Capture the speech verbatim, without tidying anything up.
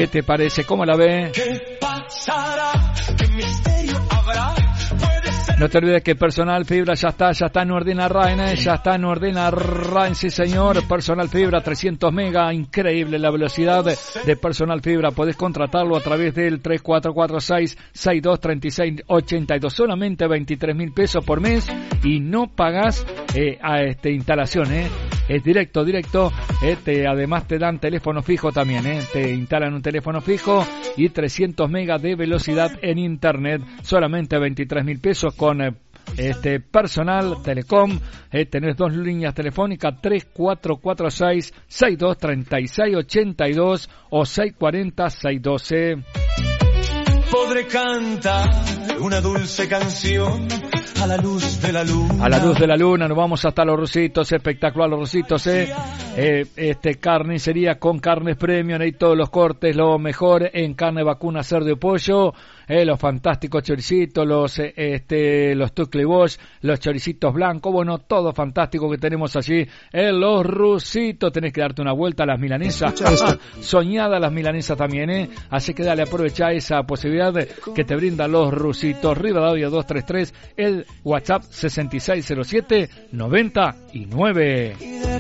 ¿Qué te parece? ¿Cómo la ve? ¿Qué pasará? ¿Qué misterio habrá? No te olvides que Personal Fibra ya está, ya está en Ordina Rain, ¿eh? ya está en Ordina Rain, sí señor. Personal Fibra, trescientos mega, increíble la velocidad de Personal Fibra. Podés contratarlo a través del tres cuatro cuatro seis, seis dos tres seis ocho dos, solamente veintitrés mil pesos por mes y no pagás eh, a este instalación, eh. Es directo, directo, eh, te, además te dan teléfono fijo también, eh, te instalan un teléfono fijo y trescientos megas de velocidad en internet, solamente veintitrés mil pesos con eh, este Personal Telecom. Eh, tenés dos líneas telefónicas, tres cuatro cuatro seis, seis dos tres seis ocho dos o seis cuatro cero, seis uno dos. Podré cantar una dulce canción a la luz de la luna. A la luz de la luna, nos vamos hasta Los Rositos, espectacular Los Rositos, eh. eh este carnicería con carnes premium, y todos los cortes, lo mejor en carne vacuna, cerdo y pollo, eh, los fantásticos choricitos, los eh, este los tucle bosch, los choricitos blancos, bueno, todo fantástico que tenemos allí en Los Rositos. Tenés que darte una vuelta a las milanesas, soñadas las milanesas también, eh. Así que dale, aprovecha esa posibilidad que te brinda Los Rositos. Rivadavia doscientos treinta y tres, el WhatsApp sesenta y seis cero siete noventa y nueve.